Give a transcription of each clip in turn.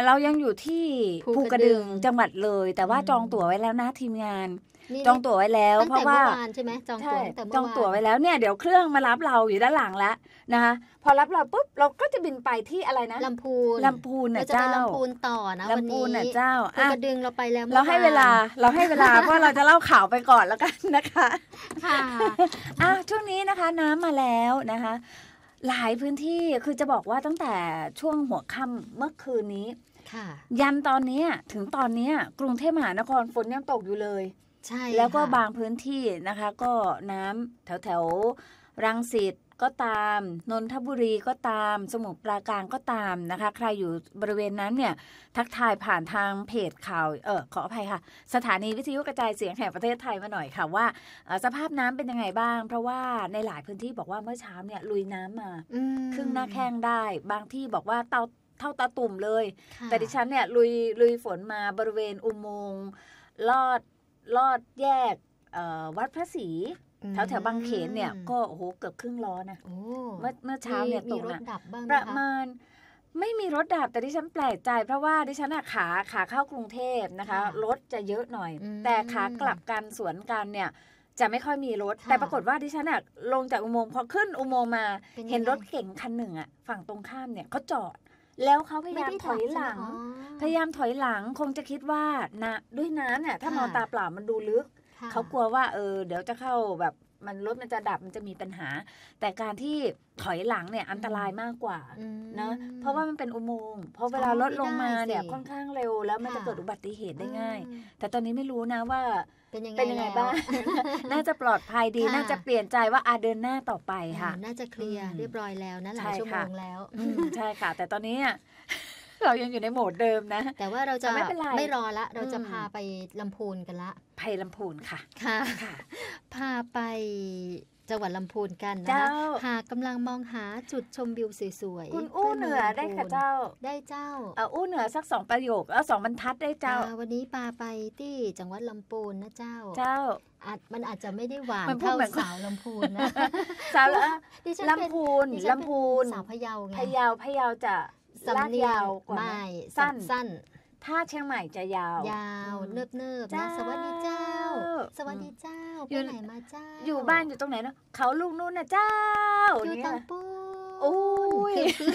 เรายังอยู่ที่ภูกระดึงจังหวัดเลยแต่ว่าจองตั๋วไว้แล้วนะทีมงานจองตั๋วไว้แล้วเพราะว่าใช่ไหมจองตั๋วไว้แล้วเนี่ยเดี๋ยวเครื่องมารับเราอยู่ด้านหลังแล้วนะคะพอรับเราปุ๊บเราก็จะบินไปที่อะไรนะลำพูนน่ะเจ้าลำพูนต่อนะวันนี้เจ้าภูกระดึงเราไปแล้วเราให้เวลาเพราะเราจะเล่าข่าวไปก่อนแล้วกันนะคะค่ะช่วงนี้นะคะน้ำมาแล้วนะคะหลายพื้นที่คือจะบอกว่าตั้งแต่ช่วงหัวค่ำเมื่อคืนนี้ยันตอนนี้ถึงตอนนี้กรุงเทพมหานครฝนยังตกอยู่เลยใช่แล้วก็บางพื้นที่นะคะก็น้ำแถวรังสิตก็ตามนนทบุรีก็ตามสมุทรปราการก็ตามนะคะใครอยู่บริเวณนั้นเนี่ยทักทายผ่านทางเพจข่าวขออภัยค่ะสถานีวิทยุกระจายเสียงแห่งประเทศไทยมาหน่อยค่ะว่าสภาพน้ำเป็นยังไงบ้างเพราะว่าในหลายพื้นที่บอกว่าเมื่อเช้าเนี่ยลุยน้ำมาครึ่งหน้าแข้งได้บางที่บอกว่าเท่าตาตุ่มเลยแต่ดิฉันเนี่ยลุยฝนมาบริเวณอุโมงค์ลอดแยกวัดพระศรีแถวบางเขนเนี่ยก็โอ้โหเกือบครึ่งล้อนะเมื่อเช้าเนี่ยตกนะประมาณไม่มีรถดับแต่ดิฉันแปลกใจเพราะว่าดิฉันขาเข้ากรุงเทพนะคะรถจะเยอะหน่อยแต่ขากลับกันสวนกันเนี่ยจะไม่ค่อยมีรถแต่ปรากฏว่าดิฉันลงจากอุโมงค์พอขึ้นอุโมงค์มาเห็นรถเก๋งคันหนึ่งฝั่งตรงข้ามเนี่ยเขาจอดแล้วเขาพยายามถอยหลังคงจะคิดว่าด้วยน้ำเนี่ยถ้ามองตาเปล่ามันดูลึกเขากลัวว่าเดี๋ยวจะเข้าแบบรถมันจะดับมันจะมีปัญหาแต่การที่ถอยหลังเนี่ยอันตรายมากกว่านะเพราะว่ามันเป็นอุโมงค์พอเวลารถลงมาเนี่ยค่อนข้างเร็วแล้วมันจะเกิดอุบัติเหตุได้ง่ายแต่ตอนนี้ไม่รู้นะว่าเป็นยังไงบ้าง น่าจะปลอดภัยดีน่าจะเปลี่ยนใจว่าเดินหน้าต่อไปค่ะน่าจะเคลียร์เรียบร้อยแล้วนะหลายชั่วโมงแล้วใช่ค่ะแต่ตอนนี้เรายังอยู่ในโหมดเดิมนะแต่ว่าเราจะไม่รอละเราจะพาไปลำพูนกันละไปลำพูนค่ะพาไปจังหวัดลำพูนกันนะคะหากกำลังมองหาจุดชมวิวสวยๆคุณอู้เหนือได้ค่ะเจ้าได้เจ้าอู้เหนือสัก2ประโยคแล้ว2บรรทัดได้เจ้าวันนี้พาไปที่จังหวัดลำพูนนะเจ้ามันอาจจะไม่ได้หวานเท่าสาวลำพูนนะสาวลำพูนสาวพะเยาไงพะเยาจะสำเนียงไม่สั้นถ้าเชียงใหม่จะยาวเนิบนะสวัสดีเจ้าสวัสดีเจ้าไปไหนมาเจ้าอยู่บ้านอยู่ตรงไหนเนาะเขาลูกนู่นนะเจ้าอยู่ตำปูโอ้ย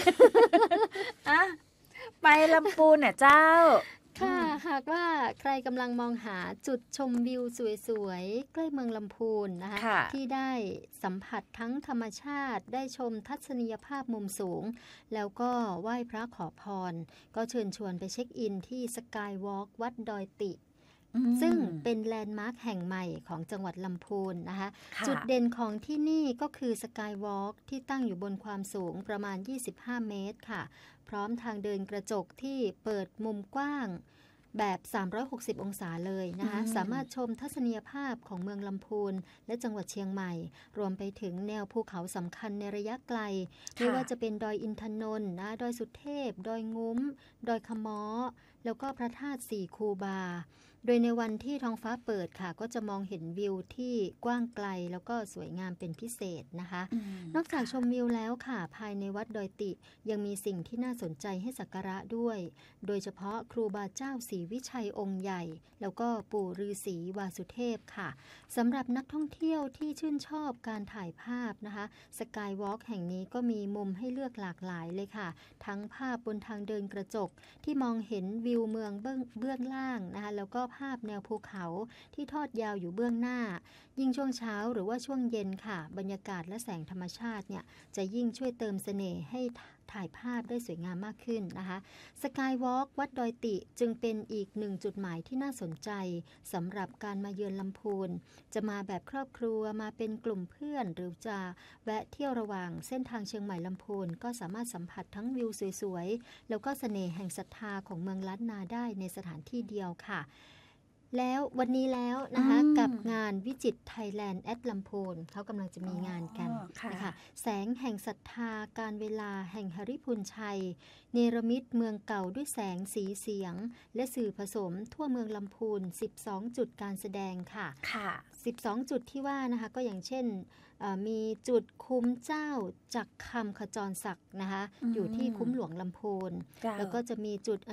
ไปลำพูนน่ะเจ้าค่ะหากว่าใครกำลังมองหาจุดชมวิวสวยๆใกล้เมืองลำพูนนะคะที่ได้สัมผัสทั้งธรรมชาติได้ชมทัศนียภาพมุมสูงแล้วก็ไหว้พระขอพรก็เชิญชวนไปเช็คอินที่สกายวอล์กวัดดอยติซึ่งเป็นแลนด์มาร์คแห่งใหม่ของจังหวัดลำพูนนะคะจุดเด่นของที่นี่ก็คือสกายวอล์กที่ตั้งอยู่บนความสูงประมาณ25เมตรค่ะพร้อมทางเดินกระจกที่เปิดมุมกว้างแบบ360องศาเลยนะคะสามารถชมทัศนียภาพของเมืองลำพูนและจังหวัดเชียงใหม่รวมไปถึงแนวภูเขาสำคัญในระยะไกลไม่ว่าจะเป็นดอยอินทนนท์นะดอยสุเทพดอยงุ้มดอยขม้อแล้วก็พระธาตุสี่คูบาโดยในวันที่ท้องฟ้าเปิดค่ะก็จะมองเห็นวิวที่กว้างไกลแล้วก็สวยงามเป็นพิเศษนะคะนอกจากชมวิวแล้วค่ะภายในวัดดอยติยังมีสิ่งที่น่าสนใจให้สักการะด้วยโดยเฉพาะครูบาเจ้าศรีวิชัยองค์ใหญ่แล้วก็ปู่ฤาษีวาสุเทพค่ะสำหรับนักท่องเที่ยวที่ชื่นชอบการถ่ายภาพนะคะสกายวอล์กแห่งนี้ก็มีมุมให้เลือกหลากหลายเลยค่ะทั้งภาพบนทางเดินกระจกที่มองเห็นวิวเมืองเบื้องล่างนะคะแล้วก็ภาพแนวภูเขาที่ทอดยาวอยู่เบื้องหน้ายิ่งช่วงเช้าหรือว่าช่วงเย็นค่ะบรรยากาศและแสงธรรมชาติเนี่ยจะยิ่งช่วยเติมเสน่ห์ให้ถ่ายภาพได้สวยงามมากขึ้นนะคะสกายวอล์กวัดดอยติจึงเป็นอีกหนึ่งจุดหมายที่น่าสนใจสำหรับการมาเยือนลำพูนจะมาแบบครอบครัวมาเป็นกลุ่มเพื่อนหรือจะแวะเที่ยวระหว่างเส้นทางเชียงใหม่ลำพูนก็สามารถสัมผัสทั้งวิวสวยๆแล้วก็เสน่ห์แห่งศรัทธาของเมืองล้านนาได้ในสถานที่เดียวค่ะแล้ววันนี้แล้วนะคะกับงานวิจิตรไทยแลนด์แอดลำพูนเขากำลังจะมีงานกันนะคะแสงแห่งศรัทธาการเวลาแห่งหฤพูนชัยเนรมิตเมืองเก่าด้วยแสงสีเสียงและสื่อผสมทั่วเมืองลำพูน12จุดการแสดงค่ะ12จุดที่ว่านะคะก็อย่างเช่นมีจุดคุ้มเจ้าจักคำขจรศักดิ์นะคะอยู่ที่คุ้มหลวงลำพูนแล้วก็จะมีจุดอ